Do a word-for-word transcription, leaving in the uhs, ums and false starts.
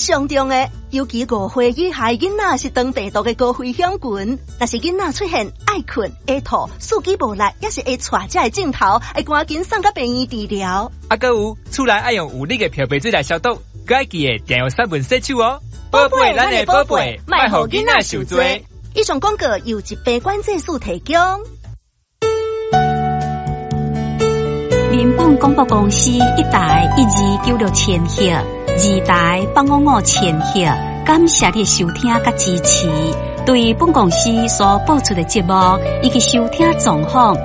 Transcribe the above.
上重的，尤其五岁以下囡仔是长病毒的高危险群。若是囡仔出现爱困、会吐、四肢无力，也是会带这个镜头，会赶紧送到病院治疗。 啊，搁有厝内爱用有力的漂白水来消毒，搁爱记得定用杀菌洗手哦。宝贝，咱的宝贝，卖互囡仔受罪。 以上广告由疾病管制署提供。 民本广播公司一台一二九六千赫，二台八五五千赫，感谢你收听甲支持。对本公司所播出的节目以及收听状况，